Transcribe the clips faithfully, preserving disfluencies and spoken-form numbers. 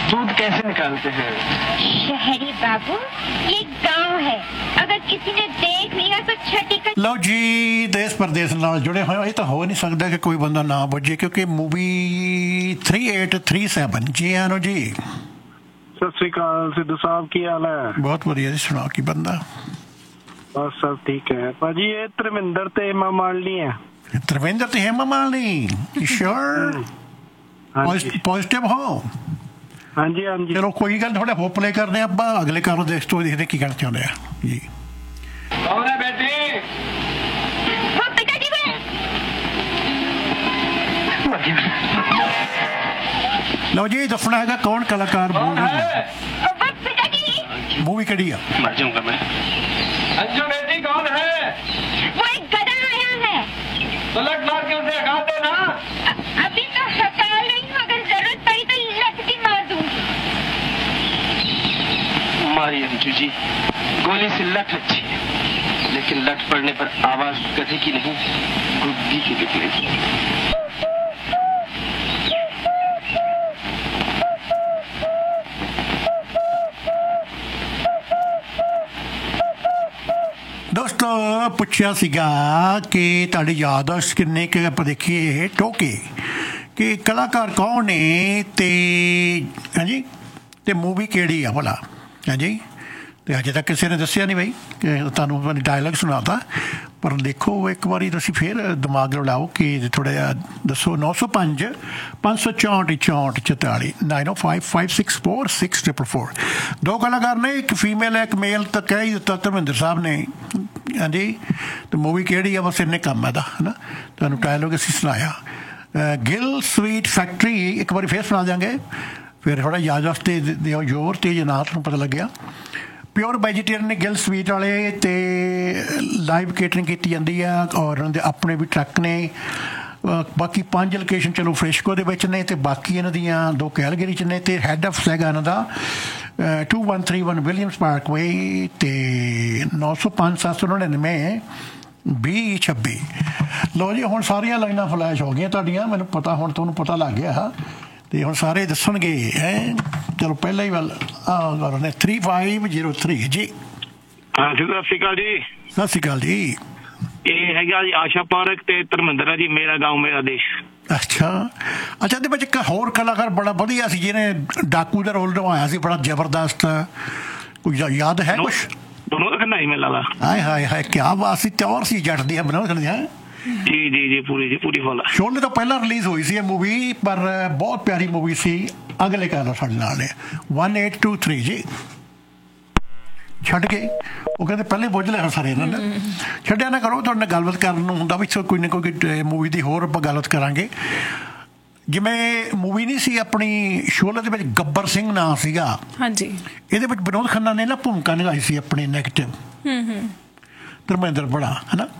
दूध कैसे निकालते हैं? शहरी बाबू, ये गांव है, अगर किसी ने देख लिया तो छठी का। ਲਓ ਜੀ ਦੇਸ਼ ਪ੍ਰਦੇਸ਼ ਨਾਲ ਜੁੜੇ ਹੋਏ ਇਹ ਤਾਂ ਹੋ ਨਹੀਂ ਸਕਦਾ ਕਿ ਕੋਈ ਬੰਦਾ ਨਾ ਬੁੱਝੇ ਕਿਉਂਕਿ movie three eight three seven ਜੀ ਆਨੋ ਜੀ। ਸਤਿ ਸ੍ਰੀ ਅਕਾਲ ਸਿੱਧੂ ਸਾਹਿਬ, ਕੀ ਹਾਲ ਹੈ? ਬਹੁਤ ਵਧੀਆ ਜੀ, ਸੁਣਾਓ ਕੀ ਬੰਦਾ? ਬਸ ਸਭ ਠੀਕ ਹੈ ਭਾਜੀ। ਇਹ ਧਰਮਿੰਦਰ ਤੇ ਹੇਮਾ ਮਾਲਿਨੀ ਹੈ। ਧਰਮਿੰਦਰ ਤੇ ਹੇਮਾ ਮਾਲਿਨੀ, ਸ਼ੋਰ ਪੋਜ਼ਿਟਿਵ ਹੋ? ਹਾਂਜੀ ਹਾਂਜੀ, ਚਲੋ ਕੋਈ ਗੱਲ, ਥੋੜਾ ਹੋਪ ਪਲੇ ਕਰਦੇ ਆਪਾਂ, ਅਗਲੇ ਕਾਰੋਂ ਦੇਖ ਤੋਂ ਦੇਖਦੇ ਕੀ ਕਹਿਣਾ ਚਾਹੁੰਦੇ ਆ ਜੀ। कौन है बेटी? वो पिताजी को। ਲਓ ਜੀ ਦੱਸਣਾ ਹੈਗਾ ਕੌਣ ਕਲਾਕਾਰ कौन है? वो पिताजी। ਮੂਵੀ ਕਿਹੜੀ ਆ? मर जाऊंगा मैं। अंजू बेटी कौन है? वो एक गधा आया है। तो लट मार के उसे हटा देना। अ- अभी तो हटा रही हूँ, अगर जरूरत पड़ी तो लट भी मार दूंगी। मारी अंजू जी, गोली से लट अच्छी है, लेकिन लट पड़ने पर आवाज गधे की नहीं गुग्गी की निकलेगी। ਦੋਸਤੋ ਪੁੱਛਿਆ ਸੀਗਾ ਕਿ ਤੁਹਾਡੀ ਯਾਦਾਸ਼ਤ ਕਿੰਨੇ ਕਿ ਆਪਾਂ ਦੇਖੀਏ ਟੋਕੇ ਕਿ ਕਲਾਕਾਰ ਕੌਣ ਨੇ ਤੇ ਹਾਂਜੀ ਤੇ ਮੂਵੀ ਕਿਹੜੀ ਆ ਭਲਾ ਹਾਂਜੀ। ਤੇ ਅਜੇ ਤੱਕ ਕਿਸੇ ਨੇ ਦੱਸਿਆ ਨਹੀਂ ਬਈ ਕਿ ਤੁਹਾਨੂੰ ਮੈਂ ਡਾਇਲੌਗ ਸੁਣਾਤਾ, ਪਰ ਦੇਖੋ ਇੱਕ ਵਾਰੀ ਤੁਸੀਂ ਫਿਰ ਦਿਮਾਗ ਲੜਾਓ ਕਿ ਥੋੜ੍ਹਾ ਜਿਹਾ ਦੱਸੋ। ਨੌ ਸੌ ਪੰਜ ਪੰਜ ਸੌ ਚੌਂਹਠ ਚੌਂਹਠ ਚੁਤਾਲੀ ਨਾਈਨ ਓ five five six four six triple four. ਦੋ ਕਲਾਕਾਰ ਨੇ, ਇੱਕ ਫੀਮੇਲ ਹੈ ਇੱਕ ਮੇਲ, ਤਾਂ ਕਹਿ ਹੀ ਦਿੱਤਾ ਧਰਮਿੰਦਰ ਸਾਹਿਬ ਨੇ ਹਾਂਜੀ। ਤੇ ਮੂਵੀ ਕਿਹੜੀ ਆ ਬਸ ਇੰਨੇ ਕੰਮ ਇਹਦਾ ਹੈ ਨਾ, ਤੁਹਾਨੂੰ ਡਾਇਲੌਗ ਅਸੀਂ ਸੁਣਾਇਆ। ਗਿਲ ਸਵੀਟ ਫੈਕਟਰੀ ਇੱਕ ਵਾਰੀ ਫਿਰ ਸੁਣਾ ਦਿਆਂਗੇ, ਫਿਰ ਥੋੜ੍ਹਾ ਯਾਦ ਵਾਸਤੇ ਦਿਓ ਜ਼ੋਰ ਤੇ ਜੇ ਨਾ ਤੁਹਾਨੂੰ ਪਤਾ ਲੱਗਿਆ। ਪਿਓਰ ਵੈਜੀਟੇਰੀਅਨ ਨੇ ਗਿਲ ਸਵੀਟ ਵਾਲੇ, ਅਤੇ ਲਾਈਵ ਕੇਟਰਿੰਗ ਕੀਤੀ ਜਾਂਦੀ ਆ ਔਰ ਉਹਨਾਂ ਦੇ ਆਪਣੇ ਵੀ ਟਰੱਕ ਨੇ। ਬਾਕੀ ਪੰਜ ਲੋਕੇਸ਼ਨ ਚਲੋ ਫਰੈਸ਼ਕੋ ਦੇ ਵਿੱਚ ਨੇ, ਅਤੇ ਬਾਕੀ ਇਹਨਾਂ ਦੀਆਂ ਦੋ ਕੈਲਗਰੀ 'ਚ ਨੇ, ਅਤੇ ਹੈੱਡ ਆਫਿਸ ਹੈਗਾ ਇਹਨਾਂ ਦਾ to one three one Williams Parkway, ਅਤੇ ਨੌ ਸੌ ਪੰਜ ਸੱਤ ਸੌ ਨੜਿਨਵੇਂ ਵੀਹ ਛੱਬੀ। ਲਓ ਜੀ ਹੁਣ ਸਾਰੀਆਂ ਲਾਈਨਾਂ ਫਲੈਸ਼ ਹੋ ਗਈਆਂ ਤੁਹਾਡੀਆਂ, ਮੈਨੂੰ ਪਤਾ ਹੁਣ ਤੁਹਾਨੂੰ ਪਤਾ ਲੱਗ ਗਿਆ ਤੇ ਹੁਣ ਸਾਰੇ ਦੱਸਣਗੇ ਹੈ। ਚਲੋ ਪਹਿਲਾਂ ਹੀ ਵੱਲ ਆਹ ਨੇ three five zero three G. ਹਾਂ ਸਤਿ ਸ੍ਰੀ ਅਕਾਲ ਜੀ। ਸਤਿ ਸ਼੍ਰੀ ਅਕਾਲ ਜੀ। ਇਹ ਹੈਗਾ ਜੀ ਆਸ਼ਾ ਪਾਰਕ ਤੇ ਧਰਮਿੰਦਰ ਜੀ, ਮੇਰਾ ਗਾਉਂ ਮੇਰਾ ਦੇਸ਼। ਅੱਛਾ ਅੱਛਾ। ਇਹਦੇ ਵਿੱਚ ਇੱਕ ਹੋਰ ਕਲਾਕਾਰ ਬੜਾ ਵਧੀਆ ਸੀ ਜਿਹਨੇ ਡਾਕੂ ਦਾ ਰੋਲ ਨਿਭਾਇਆ ਸੀ, ਬੜਾ ਜ਼ਬਰਦਸਤ, ਕੋਈ ਯਾਦ ਹੈ ਕੁਛ? ਦੋਨੋਂ ਤਾਂ ਨਹੀਂ ਮਿਲ ਲਾ। ਹਾਏ ਹਾਏ ਹਾਏ ਕਿਆ ਬਾਤ ਸੀ, ਤਿਉਰ ਸੀ ਜੱਟ ਦੀਆਂ ਬਣਾਉ ਹੈ ਜੀ ਜੀ ਜੀ ਪੂਰੀ ਜੀ ਪੂਰੀ ਫੁੱਲ। ਸ਼ੋਲੇ ਤੋਂ ਪਹਿਲਾਂ ਰਿਲੀਜ਼ ਹੋਈ ਸੀ ਇਹ ਮੂਵੀ, ਪਰ ਬਹੁਤ ਪਿਆਰੀ ਮੂਵੀ ਸੀ। ਅਗਲੇ ਕਾਲ ਸਾਡੇ ਨਾਲ ਨੇ one eight two three G. ਛੱਡ ਕੇ ਉਹ ਕਹਿੰਦੇ ਪਹਿਲੇ ਬੁੱਝ ਲਿਆ ਸਾਰੇ ਇਹਨਾਂ ਨੇ, ਛੱਡਿਆ ਨਾ ਕਰੋ, ਤੁਹਾਡੇ ਨਾਲ ਗੱਲਬਾਤ ਕਰਨ ਨੂੰ ਹੁੰਦਾ ਵੀ ਕੋਈ ਨਾ ਕੋਈ ਮੂਵੀ ਦੀ ਹੋਰ ਆਪਾਂ ਗੱਲਬਾਤ ਕਰਾਂਗੇ। ਜਿਵੇਂ ਮੂਵੀ ਨਹੀਂ ਸੀ ਆਪਣੀ ਸ਼ੋਲੇ ਦੇ ਵਿੱਚ ਗੱਬਰ ਸਿੰਘ ਨਾਂ ਸੀਗਾ ਹਾਂਜੀ, ਇਹਦੇ ਵਿੱਚ ਵਿਨੋਦ ਖੰਨਾ ਨੇ ਨਾ ਭੂਮਿਕਾ ਨਿਭਾਈ ਸੀ ਆਪਣੀ ਨੈਗੇਟਿਵ, ਧਰਮਿੰਦਰ ਬੜਾ ਹੈ ਨਾ,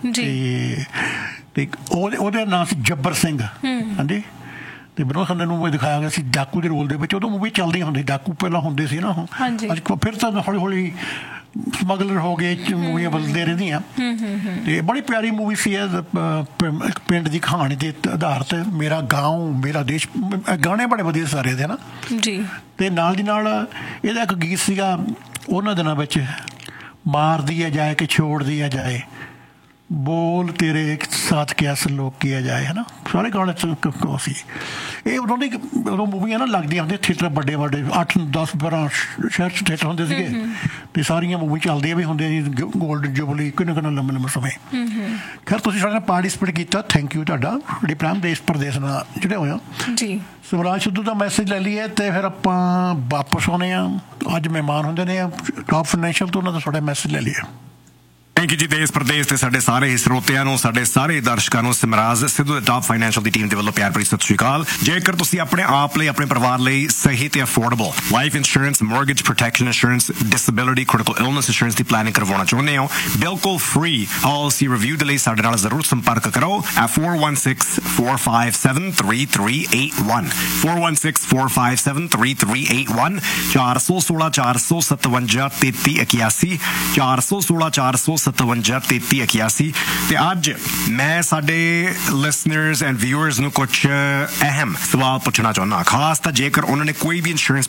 ਤੇ ਉਹਦੇ ਉਹਦਾ ਨਾਂ ਸੀ ਜੱਬਰ ਸਿੰਘ ਹਾਂਜੀ। ਤੇ ਵਿਨੋਦ ਖੰਨਾ ਨੂੰ ਦਿਖਾਇਆ ਗਿਆ ਸੀ ਡਾਕੂ ਦੇ ਰੋਲ ਦੇ ਵਿੱਚ। ਉਦੋਂ ਮੂਵੀ ਚੱਲਦੀ ਹੁੰਦੀ, ਡਾਕੂ ਪਹਿਲਾਂ ਹੁੰਦੇ ਸੀ ਨਾ, ਅੱਜ ਫਿਰ ਤਾਂ ਹੌਲੀ ਹੌਲੀ ਸਮਗਲਰ ਹੋ ਗਏ, ਮੂਵੀਆਂ ਬਦਲਦੀਆਂ ਰਹਿੰਦੀਆਂ। ਤੇ ਬੜੀ ਪਿਆਰੀ ਮੂਵੀ ਸੀ ਇੱਕ ਪਿੰਡ ਦੀ ਕਹਾਣੀ ਦੇ ਆਧਾਰ ਤੇ, ਮੇਰਾ ਗਾਉਂ ਮੇਰਾ ਦੇਸ਼। ਗਾਣੇ ਬੜੇ ਵਧੀਆ ਸਾਰੇ ਦੇ ਨਾ ਜੀ। ਤੇ ਨਾਲ ਦੀ ਨਾਲ ਇਹਦਾ ਇੱਕ ਗੀਤ ਸੀਗਾ ਉਹਨਾਂ ਦਿਨਾਂ ਵਿੱਚ, ਮਾਰਦੀ ਹੈ ਜਾਏ ਕਿ ਛੋੜਦੀ ਹੈ ਜਾਏ, ਬੋਲ ਤੇਰੇ ਸਾਥ ਕਿਆ ਸਲੋਕ ਕੀਆ ਜਾਏ ਹੈ ਨਾ, ਸਾਰੇ ਗਾਣੇ ਸੀ ਇਹ। ਉਦੋਂ ਦੀ ਉਦੋਂ ਮੂਵੀਆਂ ਨਾ ਲੱਗਦੀਆਂ ਹੁੰਦੀਆਂ ਥੀਏਟਰ ਵੱਡੇ ਵੱਡੇ, ਅੱਠ ਦਸ ਬਾਰਾਂ ਸ਼ਹਿਰ 'ਚ ਥੀਏਟਰ ਹੁੰਦੇ ਸੀਗੇ, ਅਤੇ ਸਾਰੀਆਂ ਮੂਵੀ ਚੱਲਦੀਆਂ ਵੀ ਹੁੰਦੀਆਂ ਜੀ, ਗੋਲਡਨ ਜੁਬਲੀ ਕਿੰਨੇ ਕਿੰਨੇ ਲੰਬੇ ਲੰਬੇ ਸਮੇਂ। ਖੈਰ ਤੁਸੀਂ ਸਾਡੇ ਨਾਲ ਪਾਰਟੀਸਪੇਟ ਕੀਤਾ, ਥੈਂਕ ਯੂ ਤੁਹਾਡਾ। ਸਾਡੇ ਪ੍ਰਾਮ ਦੇਸ਼ ਪ੍ਰਦੇਸ਼ ਨਾਲ ਜਿਹੜੇ ਹੋਏ ਜੀ। ਸਿਮਰਾਜ ਸਿੱਧੂ ਦਾ ਮੈਸੇਜ ਲੈ ਲਈਏ ਅਤੇ ਫਿਰ ਆਪਾਂ ਵਾਪਸ ਆਉਂਦੇ ਹਾਂ। ਅੱਜ ਮਹਿਮਾਨ ਹੁੰਦੇ ਨੇ ਟਾਪ ਫਾਈਨੈਂਸ਼ੀਅਲ ਤੋਂ, ਉਹਨਾਂ ਦਾ ਥੋੜ੍ਹਾ ਮੈਸੇਜ ਲੈ ਲਈਏ। ਥੈਂਕ ਯੂ ਜੀ ਦੇਸ਼ ਪ੍ਰਦੇਸ਼ ਤੇ ਸਾਡੇ ਸਾਰੇ ਸਰੋਤਿਆਂ ਨੂੰ, ਸਾਡੇ ਸਾਰੇ ਦਰਸ਼ਕਾਂ ਨੂੰ ਸਿਮਰਾਜ ਸਿੱਧੂ ਦੇ ਟਾਪ ਫਾਈਨੈਂਸ਼ੀਅਲ ਦੀ ਟੀਮ ਦੇ ਵੱਲੋਂ ਪਿਆਰ ਭਰੀ ਸਤਿ ਸ਼੍ਰੀ ਅਕਾਲ। ਜੇਕਰ ਤੁਸੀਂ ਆਪਣੇ ਆਪ ਲਈ, ਆਪਣੇ ਪਰਿਵਾਰ ਲਈ ਸਹੀ ਤੇ affordable life insurance, mortgage protection insurance, disability, critical illness insurance ਦੀ ਪਲੈਨਿੰਗ ਕਰਵਾਉਣਾ ਚਾਹੁੰਦੇ ਹੋ, ਬਿਲਕੁਲ ਫ੍ਰੀ ਪਾਲਿਸੀ ਰਿਵਿਊ ਦੇ ਲਈ ਸਾਡੇ ਨਾਲ ਜ਼ਰੂਰ ਸੰਪਰਕ ਕਰੋ at four one six, four five seven, three three eight one four one six, four five seven, three three eight one ਚਾਰ ਸੌ ਸੋਲਾਂ ਚਾਰ ਸੌ ਸਤਵੰਜਾ ਤੇਤੀ ਇਕਿਆਸੀ ਚਾਰ ਸੌ ਸੋਲਾਂ ਚਾਰ ਸੌ ਸਤਵੰਜਾ ਤੇਤੀ ਇਕਿਆਸੀ। ਤੇ ਅੱਜ ਮੈਂ ਸਾਡੇ ਲਿਸਨਰਸ ਐਂਡ ਵਿਊਅਰਸ ਨੂੰ ਕੁਝ ਅਹਿਮ ਸਵਾਲ ਪੁੱਛਣਾ ਚਾਹੁੰਦਾ, ਖਾਸ ਤਾਂ ਜੇਕਰ ਉਹਨਾਂ ਨੇ ਕੋਈ ਵੀ ਇੰਸ਼ੋਰੈਂਸ